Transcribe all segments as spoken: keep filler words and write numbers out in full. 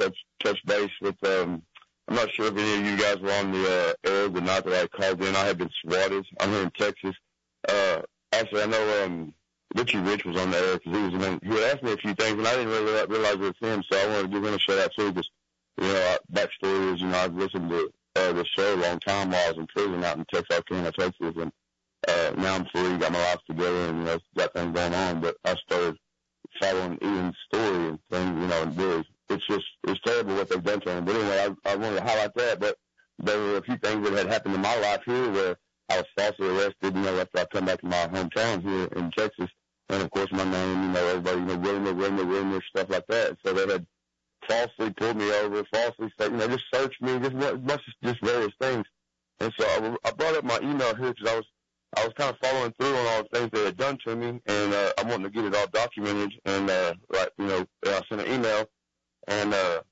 touch touch base with. Um, I'm not sure if any of you guys were on the uh, air, but not that I called in. I had been swatted. I'm here in Texas. Uh, actually, I know um, Richie Rich was on the air because he was the one. He had asked me a few things, and I didn't really realize it was him. So I wanted to give him a shout out too, because you know, backstory is, you know, I've listened to uh, this show a long time while I was in prison out in Texarkana, Texas, and uh, now I'm free, got my life together, and you know, got things going on. But I started following Ian's story and things, you know, and really, it's just, it's terrible what they've done to him. But anyway, I, I wanted to highlight that, but there were a few things that had happened in my life here where I was falsely arrested, you know, after I come back to my hometown here in Texas. And of course my name, you know, everybody, you know, rumor, rumor, rumor, stuff like that. So they had falsely pulled me over, falsely, you know, just searched me, just, just, just various things. And so I, I brought up my email here because I was, I was kind of following through on all the things they had done to me, and uh, I wanted to get it all documented. And uh, like, you know, I sent an email, and uh,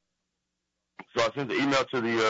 so I sent the email to the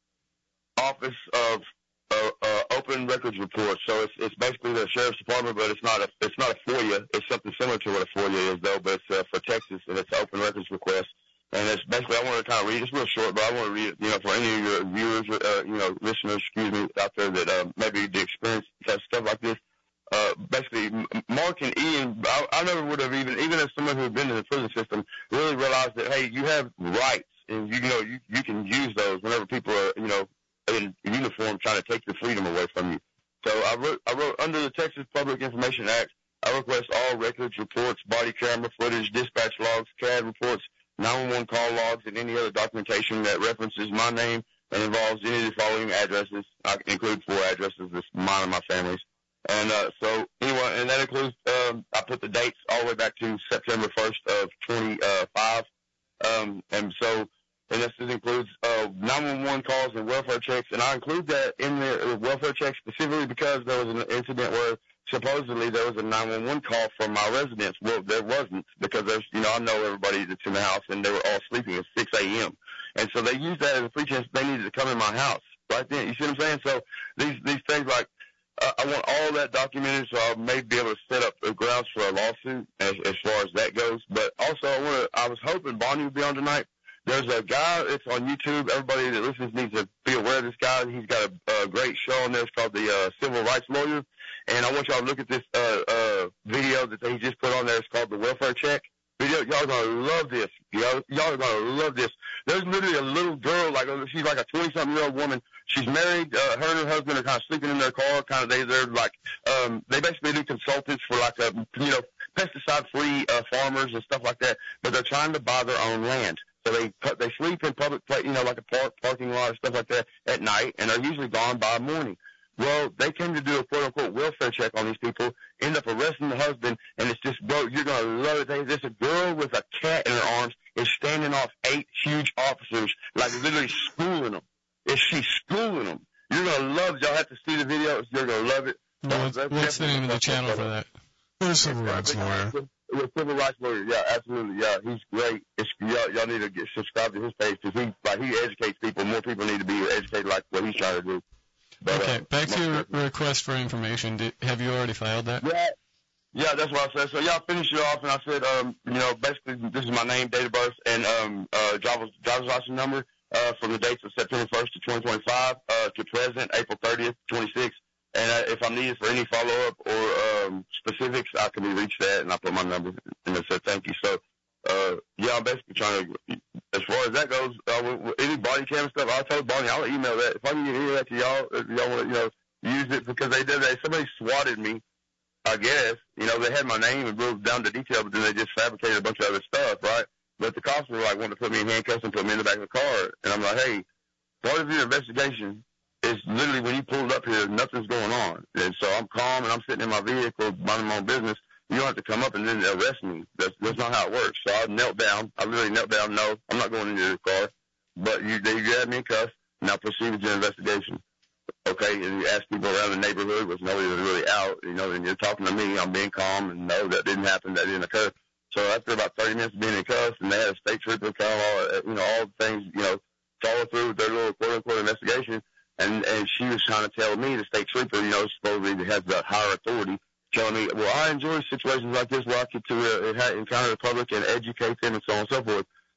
uh, Office of uh, uh, Open Records Report. So it's it's basically the Sheriff's Department, but it's not a it's not a FOIA. It's something similar to what a FOIA is, though, but it's uh, for Texas, and it's an Open Records request. And it's basically, I want to kind of read, it's real short, but I want to read it, you know, for any of your viewers, uh, you know, listeners, excuse me, out there that, uh, maybe the experience stuff like this. Uh, basically, Mark and Ian, I, I never would have even, even as someone who had been in the prison system, really realized that, hey, you have rights, and you, you know, you, you can use those whenever people are, you know, in uniform trying to take your freedom away from you. So I wrote, I wrote, under the Texas Public Information Act, I request all records, reports, body camera footage, dispatch logs, C A D reports, nine one one call logs, and any other documentation that references my name and involves any of the following addresses. I include four addresses, this mine and my family's. And uh, so anyway, and that includes, um, I put the dates all the way back to September first of twenty-five. Um, and so, and this includes uh, nine one one calls and welfare checks, and I include that in the uh, welfare check specifically because there was an incident where supposedly there was a nine one one call from my residence. Well, there wasn't, because there's, you know, I know everybody that's in the house, and they were all sleeping at six a.m. And so they used that as a pretense they needed to come in my house right then. You see what I'm saying? So these, these things like, uh, I want all that documented so I may be able to set up the grounds for a lawsuit as, as far as that goes. But also I want to, I was hoping Bonnie would be on tonight. There's a guy, it's on YouTube. Everybody that listens needs to be aware of this guy. He's got a, a great show on there. It's called the uh, Civil Rights Lawyer. And I want y'all to look at this uh, uh, video that he just put on there. It's called the Welfare Check video. Y'all are going to love this. Y'all, y'all are going to love this. There's literally a little girl, like she's like a twenty-something-year-old woman. She's married. Uh, her and her husband are kind of sleeping in their car. Kind of they, they're like, um, they basically do consultants for like a, you know, pesticide-free uh, farmers and stuff like that. But they're trying to buy their own land. So they they sleep in public, place, you know, like a park, parking lot or stuff like that at night, and they're usually gone by morning. Well, they came to do a quote-unquote welfare check on these people, end up arresting the husband, and it's just, bro, you're going to love it. There's a girl with a cat in her arms is standing off eight huge officers, like literally schooling them. Is she schooling them? You're going to love it. Y'all have to see the video. You're going to love it. What's, what's the name of the channel for that? The Civil Rights Lawyer. The Civil Rights Lawyer, yeah, absolutely, yeah. He's great. It's, y'all, y'all need to get subscribe to his page because he, like, he educates people. More people need to be educated like what he's trying to do. But, okay, uh, back to your request for information. Did, have you already filed that? Yeah, yeah, that's what I said. So, yeah, I finished it off, and I said, um, you know, basically this is my name, date of birth, and um, uh, driver's, driver's license number uh, from the dates of September first to twenty twenty-five uh, to present, April thirtieth, twenty-six. And uh, if I'm needed for any follow-up or um, specifics, I can be reached at, and I put my number, and I said thank you. So, uh, yeah, I'm basically trying to, as far as that goes, uh, with any body cam stuff, I told Bonnie I'll email that. If I can get any of that to y'all, if y'all want to, you know, use it, because they did that. Somebody swatted me, I guess. You know, they had my name and wrote down the detail, but then they just fabricated a bunch of other stuff, right? But the cops were like, wanting to put me in handcuffs and put me in the back of the car. And I'm like, hey, part of your investigation is literally when you pulled up here, nothing's going on. And so I'm calm and I'm sitting in my vehicle, minding my own business. You don't have to come up and then arrest me. That's, that's not how it works. So I knelt down. I literally knelt down. No, I'm not going into the car. But you, they grabbed me in cuffs. Now proceed with your investigation. Okay, and you ask people around the neighborhood, which nobody was really out, you know, and you're talking to me. I'm being calm, and no, that didn't happen. That didn't occur. So after about thirty minutes of being in cuffs, and they had a state trooper come, all, you know, all the things, you know, follow through with their little quote-unquote investigation. And, and she was trying to tell me, the state trooper, you know, supposedly has the higher authority, telling me, well, I enjoy situations like this where I get to uh, encounter the public and educate them and so on and so forth.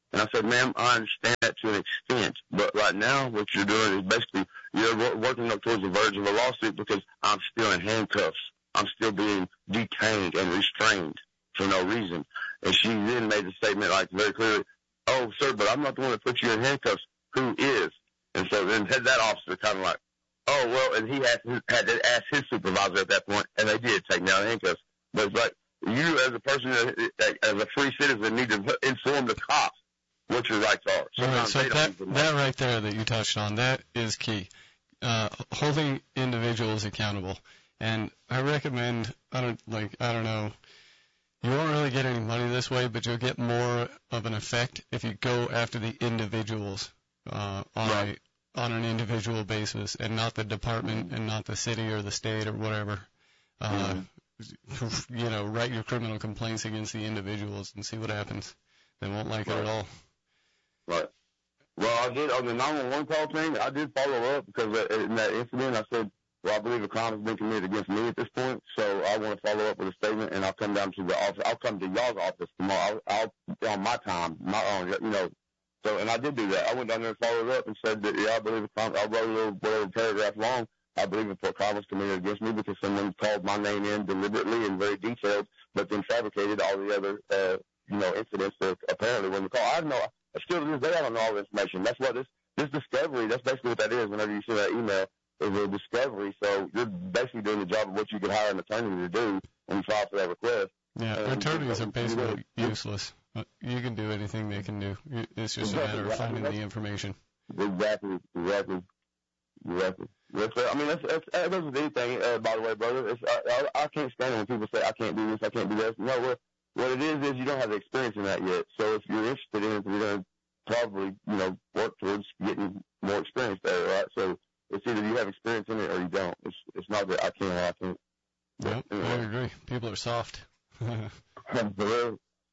And I said, ma'am, I understand that to an extent, but right now what you're doing is basically you're working up towards the verge of a lawsuit because I'm still in handcuffs. I'm still being detained and restrained for no reason. And she then made the statement like very clearly, oh, sir, but I'm not the one that put you in handcuffs. Who is? And so then that officer kind of like, oh, well, and he had to, had to ask his supervisor at that point, and they did take me out of handcuffs. But it's like, you as a person, as a free citizen, need to inform the cops what your rights are. All right, so that, that right there that you touched on, that is key. Uh, holding individuals accountable. And I recommend, I don't, like, I don't know, you won't really get any money this way, but you'll get more of an effect if you go after the individuals uh, on, right. a, on an individual basis and not the department and not the city or the state or whatever. Uh, mm-hmm. You know, write your criminal complaints against the individuals and see what happens. They won't like right. it at all. Right. Well, I did on the nine one one call thing. I did follow up because in that incident, I said, "Well, I believe a crime has been committed against me at this point, so I want to follow up with a statement, and I'll come down to the office. I'll come to y'all's office tomorrow. I'll, I'll on my time, my own, you know." So, and I did do that. I went down there and followed up and said that, yeah, I believe a crime. I wrote a little whatever paragraph long. I believe a crime was committed against me because someone called my name in deliberately and very detailed, but then fabricated all the other, uh, you know, incidents that apparently when the call. I don't know. Still to this day, I don't know all the information. That's what this, this discovery, that's basically what that is whenever you see that email, is a discovery. So you're basically doing the job of what you could hire an attorney to do when you file for that request. Yeah, and attorneys are basically useless. You can do anything they can do. It's just exactly, a matter of finding exactly. the information. Exactly, exactly, exactly. That's, uh, I mean, that's, that's, that doesn't do anything, uh, by the way, brother. It's, I, I, I can't stand it when people say, I can't do this, I can't do this. No, what, what it is is you don't have the experience in that yet. So if you're interested in it, you're going to probably, you know, work towards getting more experience there, right? So it's either you have experience in it or you don't. It's it's not that I can't or I can't. Yep, anyway. I agree. People are soft. Well,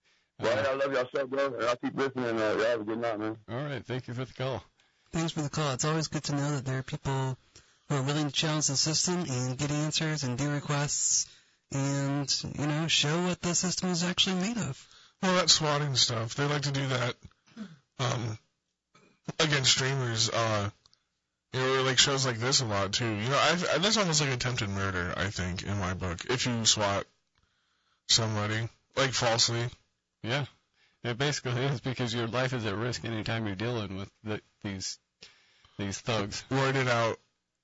I love y'all so, bro, and I'll keep listening. Uh, y'all have a good night, man. All right, thank you for the call. Thanks for the call. It's always good to know that there are people who are willing to challenge the system and get answers and do requests and, you know, show what the system is actually made of. Well, that swatting stuff, they like to do that um, against streamers, uh, you know, like shows like this a lot, too. You know, I've, I, that's almost like attempted murder, I think, in my book, if you swat somebody, like falsely. Yeah. It basically is because your life is at risk anytime you're dealing with the, these these thugs. Worded out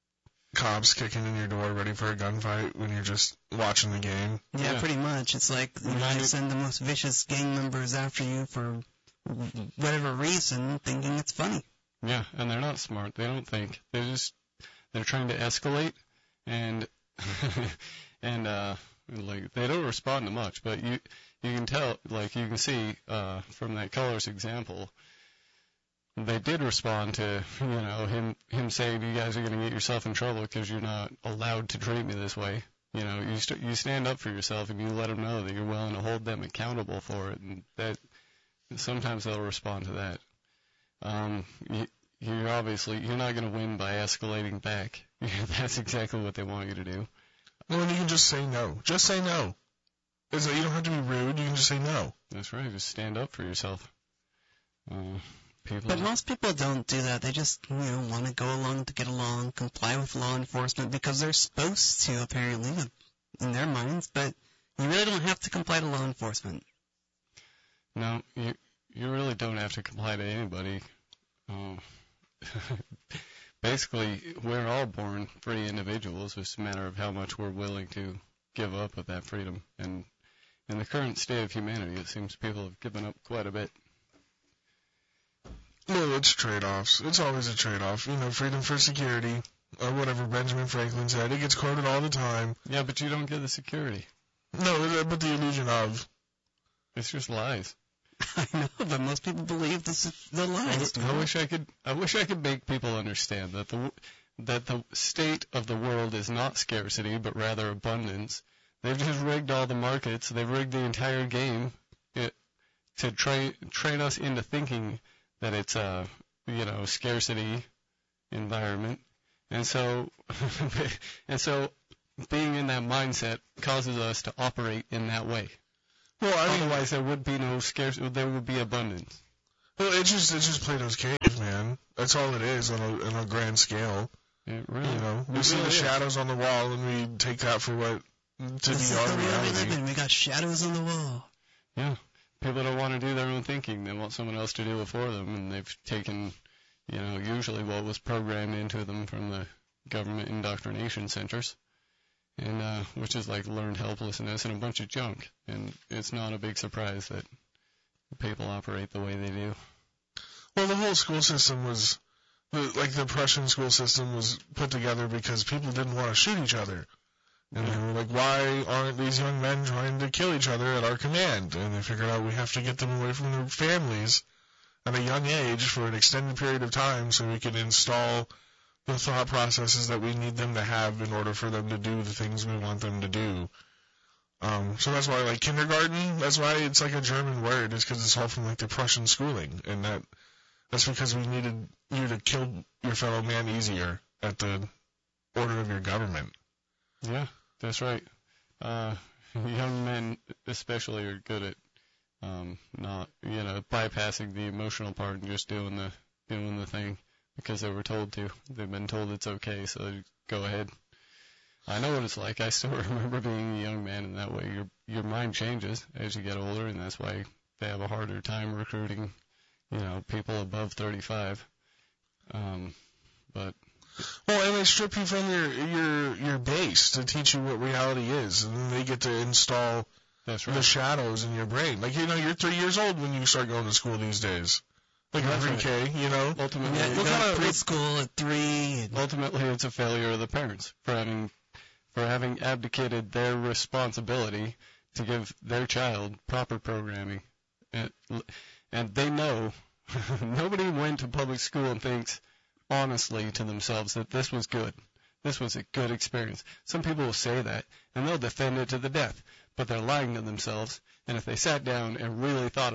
cops kicking in your door ready for a gunfight when you're just watching the game. Yeah, yeah. Pretty much. It's like you know, they send the most vicious gang members after you for whatever reason, thinking it's funny. Yeah, and they're not smart. They don't think. They're just they're trying to escalate, and and uh, like they don't respond to much, but you. You can tell, like you can see uh, from that colors example, they did respond to, you know, him him saying you guys are going to get yourself in trouble because you're not allowed to treat me this way. You know, you st- you stand up for yourself and you let them know that you're willing to hold them accountable for it, and that sometimes they'll respond to that. Um, you, you're obviously you're not going to win by escalating back. That's exactly what they want you to do. Well, and you can just say no. Just say no. Is that you don't have to be rude. You can just say no. That's right. Just stand up for yourself. Uh, people. But most people don't do that. They just, you know, want to go along to get along, comply with law enforcement because they're supposed to, apparently, in their minds. But you really don't have to comply to law enforcement. No, you you really don't have to comply to anybody. Uh, basically, we're all born free individuals. It's a matter of how much we're willing to give up of that freedom. And in the current state of humanity, it seems people have given up quite a bit. Well, it's trade-offs. It's always a trade-off. You know, freedom for security, or whatever Benjamin Franklin said. It gets quoted all the time. Yeah, but you don't get the security. No, but the illusion of. It's just lies. I know, but most people believe this is the lies. I, I wish I could. I wish I could make people understand that the that the state of the world is not scarcity, but rather abundance. They've just rigged all the markets. They've rigged the entire game it, to train train us into thinking that it's a you know scarcity environment, and so and so being in that mindset causes us to operate in that way. Well, I mean, otherwise there would be no scarcity. There would be abundance. Well, it's just it's just Plato's cave, man. That's all it is on a on a grand scale. It really, You know, we it see really the is. shadows on the wall, and we take that for what to This be is our the world we live reality. in. We got shadows on the wall. Yeah. People don't want to do their own thinking. They want someone else to do it for them, and they've taken, you know, usually what was programmed into them from the government indoctrination centers, and uh, which is like learned helplessness and a bunch of junk. And it's not a big surprise that people operate the way they do. Well, the whole school system was, the- like the Prussian school system was put together because people didn't want to shoot each other. And they were like, why aren't these young men trying to kill each other at our command? And they figured out we have to get them away from their families at a young age for an extended period of time so we can install the thought processes that we need them to have in order for them to do the things we want them to do. Um, so that's why, like, kindergarten, that's why it's like a German word, is because it's all from, like, the Prussian schooling. And that that's because we needed you to kill your fellow man easier at the order of your government. Yeah, that's right. Uh, young men especially are good at um, not, you know, bypassing the emotional part and just doing the doing the thing because they were told to. They've been told it's okay, so go ahead. I know what it's like. I still remember being a young man, and that way your your mind changes as you get older, and that's why they have a harder time recruiting, you know, people above thirty-five. Um, but Well, and they strip you from your your your base to teach you what reality is, and then they get to install that's the right. shadows in your brain. Like, you know, you're three years old when you start going to school these days. Like That's in pre-K, you know. Ultimately, Yeah, you what got kind of- preschool at three. And ultimately, it's a failure of the parents for having for having abdicated their responsibility to give their child proper programming, and, and they know nobody went to public school and thinks honestly to themselves that this was good. This was a good experience. Some people will say that, and they'll defend it to the death, but they're lying to themselves. And if they sat down and really thought